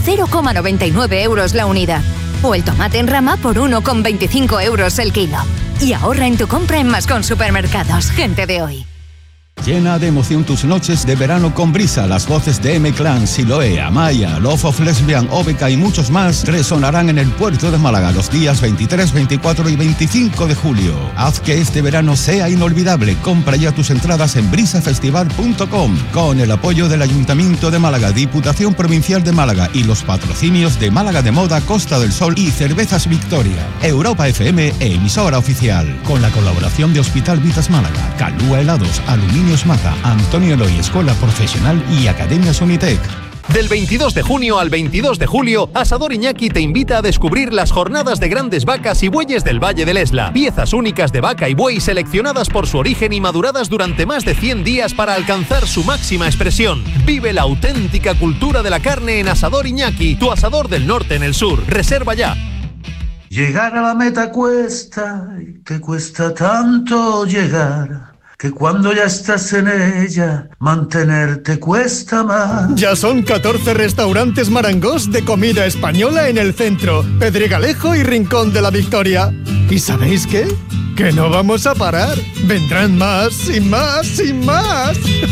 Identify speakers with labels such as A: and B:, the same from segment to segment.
A: 0,99 euros la unidad. O el tomate en rama por 1,25 euros el kilo. Y ahorra en tu compra en Mascón Supermercados. Gente de hoy.
B: Llena de emoción tus noches de verano con Brisa. Las voces de M-Clan, Siloé, Amaya, Love of Lesbian, Obeca y muchos más resonarán en el puerto de Málaga los días 23, 24 y 25 de julio. Haz que este verano sea inolvidable. Compra ya tus entradas en brisafestival.com con el apoyo del Ayuntamiento de Málaga, Diputación Provincial de Málaga y los patrocinios de Málaga de Moda, Costa del Sol y Cervezas Victoria. Europa FM, emisora oficial. Con la colaboración de Hospital Vitas Málaga, Calúa Helados, Aluminio Mata, Antonio Eloy Escuela Profesional y Academias Unitec.
C: Del 22 de junio al 22 de julio, Asador Iñaki te invita a descubrir las jornadas de grandes vacas y bueyes del Valle del Esla. Piezas únicas de vaca y buey seleccionadas por su origen y maduradas durante más de 100 días para alcanzar su máxima expresión. Vive la auténtica cultura de la carne en Asador Iñaki, tu asador del norte en el sur. Reserva ya.
D: Llegar a la meta cuesta, y te cuesta tanto llegar, que cuando ya estás en ella, mantenerte cuesta más.
E: Ya son 14 restaurantes Marangós de comida española en el centro, Pedregalejo y Rincón de la Victoria. ¿Y sabéis qué? Que no vamos a parar. Vendrán más y más y más.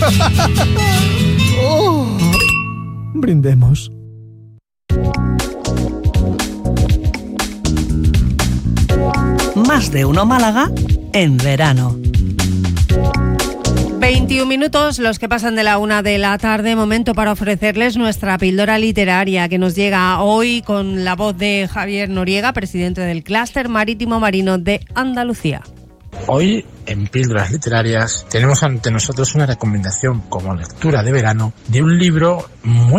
E: Oh, brindemos.
F: Más de uno Málaga en verano.
G: 21 minutos, los que pasan de la 1 de la tarde, momento para ofrecerles nuestra píldora literaria que nos llega hoy con la voz de Javier Noriega, presidente del Clúster Marítimo Marino de Andalucía.
H: Hoy en Píldoras Literarias tenemos ante nosotros una recomendación como lectura de verano de un libro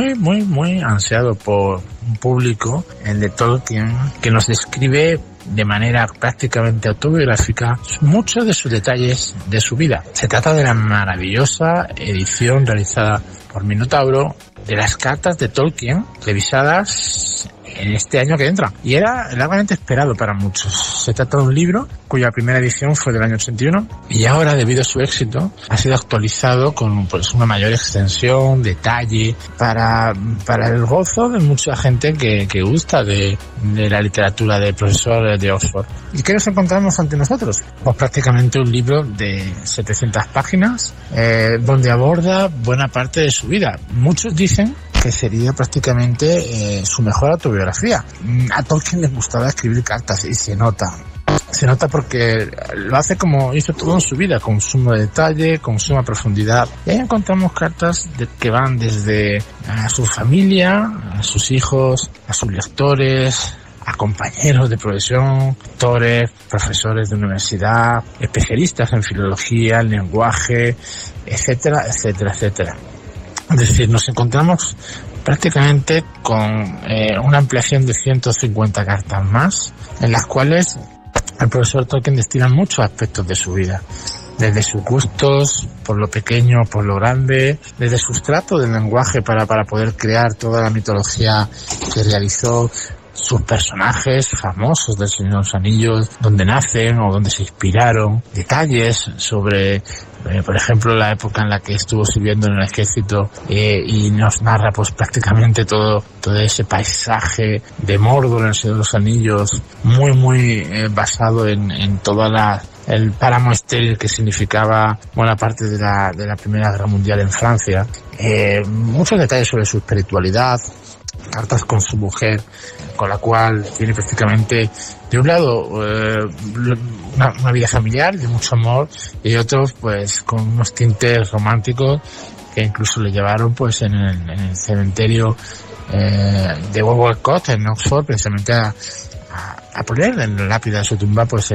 H: muy ansiado por un público, el de Tolkien, que nos describe de manera prácticamente autobiográfica muchos de sus detalles de su vida. Se trata de la maravillosa edición realizada por Minotauro de las cartas de Tolkien, revisadas en este año que entra, y era largamente esperado para muchos. Se trata de un libro cuya primera edición fue del año 81 y ahora, debido a su éxito, ha sido actualizado con pues una mayor extensión, detalle, para el gozo de mucha gente que gusta de la literatura del profesor de Oxford. ¿Y qué nos encontramos ante nosotros? Pues prácticamente un libro de 700 páginas donde aborda buena parte de su vida. Muchos dicen que sería prácticamente su mejor autobiografía. A Tolkien le gustaba escribir cartas y se nota porque lo hace como hizo todo en su vida, con sumo detalle, con suma profundidad. Y ahí encontramos cartas que van desde a su familia, a sus hijos, a sus lectores, a compañeros de profesión, actores, profesores de universidad, especialistas en filología, en lenguaje, etcétera, etcétera, etcétera. Es decir, nos encontramos prácticamente con una ampliación de 150 cartas más, en las cuales el profesor Tolkien destila muchos aspectos de su vida, desde sus gustos por lo pequeño, por lo grande, desde sus tratos del lenguaje para poder crear toda la mitología que realizó, sus personajes famosos del Señor de los Anillos, donde nacen o donde se inspiraron, detalles sobre, por ejemplo, la época en la que estuvo sirviendo en el ejército, y nos narra pues prácticamente todo ese paisaje de Mordor en el Señor de los Anillos, muy basado en toda el páramo estéril que significaba buena parte de la Primera Guerra Mundial en Francia. Muchos detalles sobre su espiritualidad, cartas con su mujer, con la cual tiene prácticamente, de un lado, una vida familiar de mucho amor, y de otro, pues, con unos tintes románticos que incluso le llevaron, pues, en el cementerio de Walcott, en Oxford, precisamente a poner en la lápida de su tumba, pues,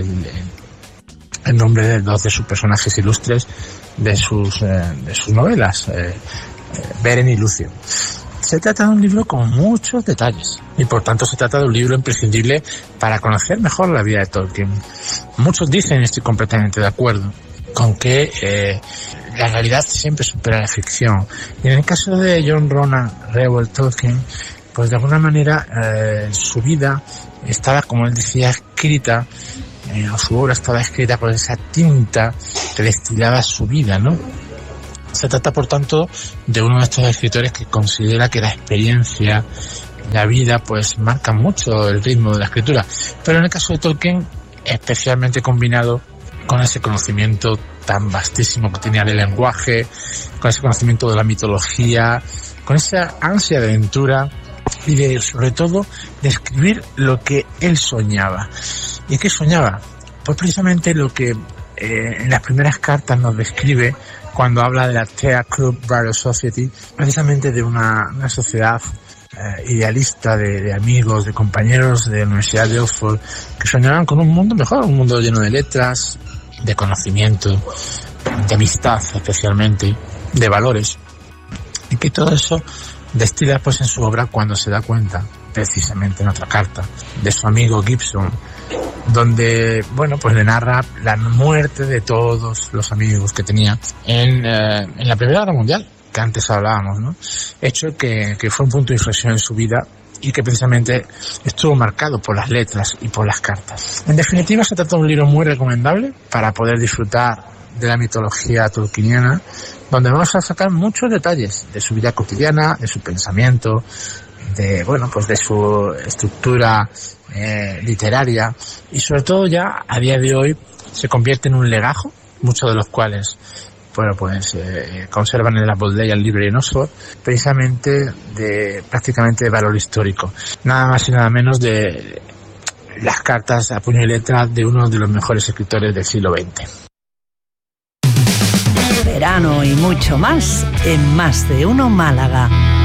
H: el nombre de dos de sus personajes ilustres de sus novelas, Beren y Lucio. Se trata de un libro con muchos detalles y por tanto se trata de un libro imprescindible para conocer mejor la vida de Tolkien. Muchos dicen, y estoy completamente de acuerdo, con que la realidad siempre supera la ficción. Y en el caso de John Ronan Reuel Tolkien, pues de alguna manera su vida estaba, como él decía, escrita, o su obra estaba escrita con esa tinta que destilaba su vida, ¿no? Se trata, por tanto, de uno de estos escritores que considera que la experiencia la vida pues marca mucho el ritmo de la escritura, pero en el caso de Tolkien especialmente combinado con ese conocimiento tan vastísimo que tenía del lenguaje, con ese conocimiento de la mitología, con esa ansia de aventura y de, sobre todo, de escribir lo que él soñaba. ¿Y qué soñaba? Pues precisamente lo que en las primeras cartas nos describe cuando habla de la Tea Club Barrow Society, precisamente de una sociedad idealista de amigos, de compañeros de la Universidad de Oxford, que soñaban con un mundo mejor, un mundo lleno de letras, de conocimiento, de amistad especialmente, de valores, y que todo eso destila pues en su obra cuando se da cuenta, precisamente en otra carta, de su amigo Gibson, donde, bueno, pues le narra la muerte de todos los amigos que tenía en la Primera Guerra Mundial, que antes hablábamos, ¿no? Hecho que fue un punto de inflexión en su vida y que precisamente estuvo marcado por las letras y por las cartas. En definitiva, se trata de un libro muy recomendable para poder disfrutar de la mitología tolkieniana, donde vamos a sacar muchos detalles de su vida cotidiana, de su pensamiento, de, bueno, pues de su estructura literaria, y sobre todo ya a día de hoy se convierte en un legajo, muchos de los cuales bueno, pues conservan en la Bodleian Library en Oxford, precisamente prácticamente de valor histórico. Nada más y nada menos de las cartas a puño y letra de uno de los mejores escritores del siglo XX.
F: Verano y mucho más en Más de Uno Málaga.